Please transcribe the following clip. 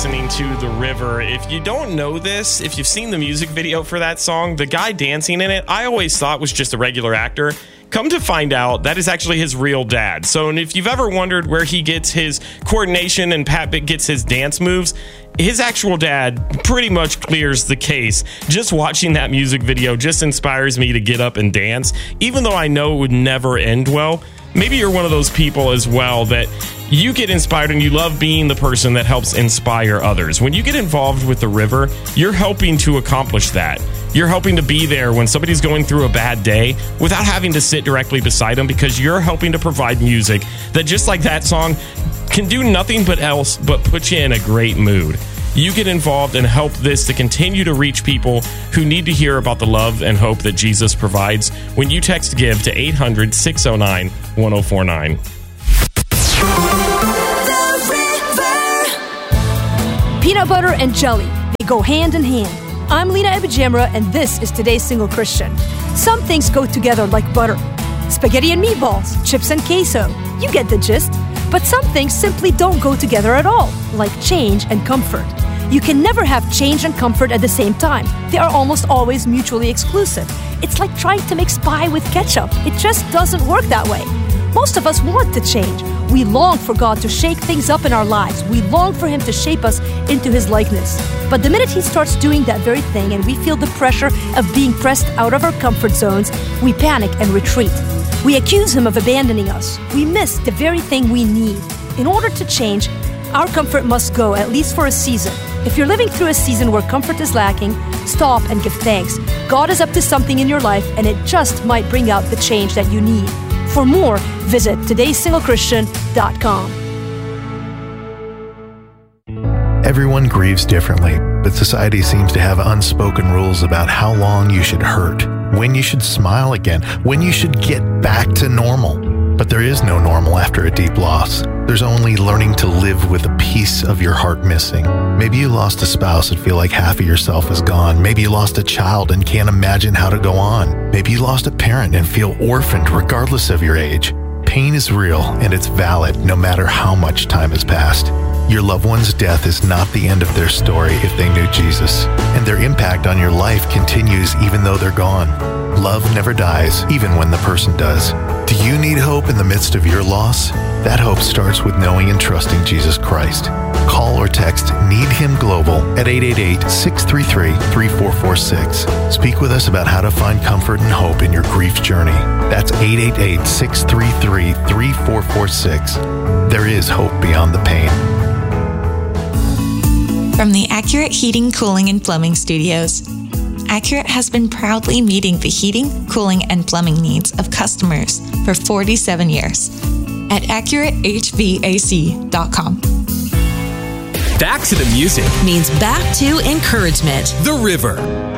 listening to The River. If you don't know this, if you've seen the music video for that song, the guy dancing in it, I always thought was just a regular actor. Come to find out, that is actually his real dad. So, and if you've ever wondered where he gets his coordination and Pat gets his dance moves, his actual dad pretty much clears the case. Just watching that music video just inspires me to get up and dance, even though I know it would never end well. Maybe you're one of those people as well that you get inspired and you love being the person that helps inspire others. When you get involved with The River, you're helping to accomplish that. You're helping to be there when somebody's going through a bad day without having to sit directly beside them, because you're helping to provide music that, just like that song, can do nothing but put you in a great mood. You get involved and help this to continue to reach people who need to hear about the love and hope that Jesus provides when you text GIVE to 800-609-1049. Peanut butter and jelly, they go hand in hand. I'm Lena Ebijamra, and this is Today's Single Christian. Some things go together like butter. Spaghetti and meatballs, chips and queso. You get the gist. But some things simply don't go together at all, like change and comfort. You can never have change and comfort at the same time. They are almost always mutually exclusive. It's like trying to mix pie with ketchup. It just doesn't work that way. Most of us want to change. We long for God to shake things up in our lives. We long for Him to shape us into His likeness. But the minute He starts doing that very thing and we feel the pressure of being pressed out of our comfort zones, we panic and retreat. We accuse Him of abandoning us. We miss the very thing we need. In order to change, our comfort must go, at least for a season. If you're living through a season where comfort is lacking, stop and give thanks. God is up to something in your life, and it just might bring out the change that you need. For more, visit todaysinglechristian.com. Everyone grieves differently, but society seems to have unspoken rules about how long you should hurt, when you should smile again, when you should get back to normal. But there is no normal after a deep loss. There's only learning to live with a piece of your heart missing. Maybe you lost a spouse and feel like half of yourself is gone. Maybe you lost a child and can't imagine how to go on. Maybe you lost a parent and feel orphaned regardless of your age. Pain is real, and it's valid no matter how much time has passed. Your loved one's death is not the end of their story if they knew Jesus, and their impact on your life continues even though they're gone. Love never dies, even when the person does. Do you need hope in the midst of your loss? That hope starts with knowing and trusting Jesus Christ. Call or text Need Him Global at 888-633-3446. Speak with us about how to find comfort and hope in your grief journey. That's 888-633-3446. There is hope beyond the pain. From the Accurate Heating, Cooling, and Plumbing Studios, Accurate has been proudly meeting the heating, cooling, and plumbing needs of customers for 47 years at AccurateHVAC.com. Back to the music means back to encouragement. The River.